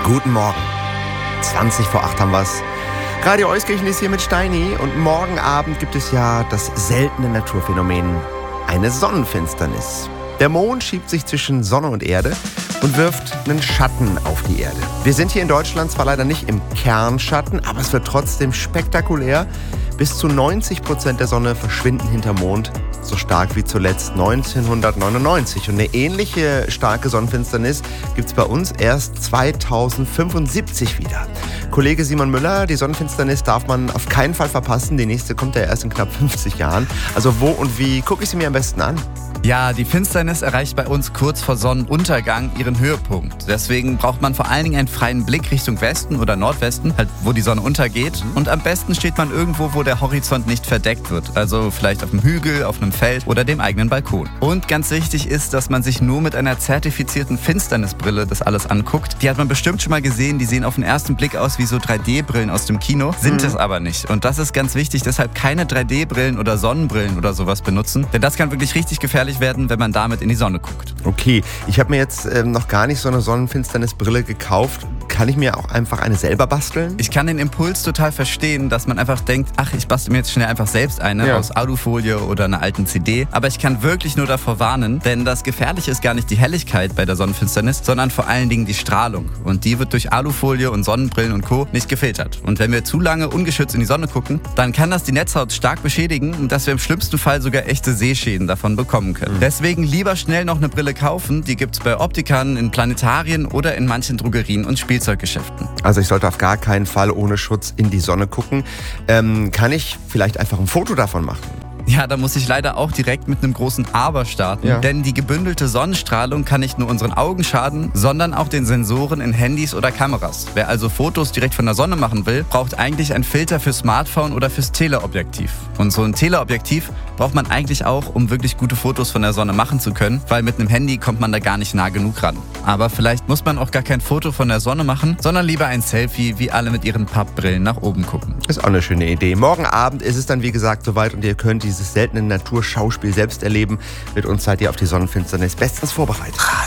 Guten Morgen. 20 vor 8 haben wir's. Radio Euskirchen ist hier mit Steini und morgen Abend gibt es ja das seltene Naturphänomen, eine Sonnenfinsternis. Der Mond schiebt sich zwischen Sonne und Erde und wirft einen Schatten auf die Erde. Wir sind hier in Deutschland zwar leider nicht im Kernschatten, aber es wird trotzdem spektakulär. Bis zu 90% der Sonne verschwinden hinterm Mond, so stark wie zuletzt 1999. Und eine ähnliche starke Sonnenfinsternis gibt es bei uns erst 2075 wieder. Kollege Simon Müller, die Sonnenfinsternis darf man auf keinen Fall verpassen. Die nächste kommt ja erst in knapp 50 Jahren. Also wo und wie gucke ich sie mir am besten an? Ja, die Finsternis erreicht bei uns kurz vor Sonnenuntergang ihren Höhepunkt. Deswegen braucht man vor allen Dingen einen freien Blick Richtung Westen oder Nordwesten, halt wo die Sonne untergeht. Und am besten steht man irgendwo, wo der Horizont nicht verdeckt wird. Also vielleicht auf einem Hügel, auf einem Feld oder dem eigenen Balkon. Und ganz wichtig ist, dass man sich nur mit einer zertifizierten Finsternisbrille das alles anguckt. Die hat man bestimmt schon mal gesehen. Die sehen auf den ersten Blick aus wie so 3D-Brillen aus dem Kino. Sind es aber nicht. Und das ist ganz wichtig. Deshalb keine 3D-Brillen oder Sonnenbrillen oder sowas benutzen. Denn das kann wirklich richtig gefährlich werden, wenn man damit in die Sonne guckt. Okay, ich habe mir jetzt noch gar nicht so eine Sonnenfinsternisbrille gekauft. Kann ich mir auch einfach eine selber basteln? Ich kann den Impuls total verstehen, dass man einfach denkt, ach, ich bastel mir jetzt schnell einfach selbst eine aus Alufolie oder einer alten CD. Aber ich kann wirklich nur davor warnen, denn das Gefährliche ist gar nicht die Helligkeit bei der Sonnenfinsternis, sondern vor allen Dingen die Strahlung. Und die wird durch Alufolie und Sonnenbrillen und Co. nicht gefiltert. Und wenn wir zu lange ungeschützt in die Sonne gucken, dann kann das die Netzhaut stark beschädigen und dass wir im schlimmsten Fall sogar echte Sehschäden davon bekommen können. Deswegen lieber schnell noch eine Brille kaufen. Die gibt's bei Optikern, in Planetarien oder in manchen Drogerien und Spielzeuggeschäften. Also ich sollte auf gar keinen Fall ohne Schutz in die Sonne gucken. Kann ich vielleicht einfach ein Foto davon machen? Ja, da muss ich leider auch direkt mit einem großen Aber starten, denn die gebündelte Sonnenstrahlung kann nicht nur unseren Augen schaden, sondern auch den Sensoren in Handys oder Kameras. Wer also Fotos direkt von der Sonne machen will, braucht eigentlich ein Filter fürs Smartphone oder fürs Teleobjektiv. Und so ein Teleobjektiv braucht man eigentlich auch, um wirklich gute Fotos von der Sonne machen zu können, weil mit einem Handy kommt man da gar nicht nah genug ran. Aber vielleicht muss man auch gar kein Foto von der Sonne machen, sondern lieber ein Selfie, wie alle mit ihren Pappbrillen nach oben gucken. Ist auch eine schöne Idee. Morgen Abend ist es dann wie gesagt soweit und ihr könnt dieses seltene Naturschauspiel selbst erleben. Mit uns seid ihr auf die Sonnenfinsternis bestens vorbereitet.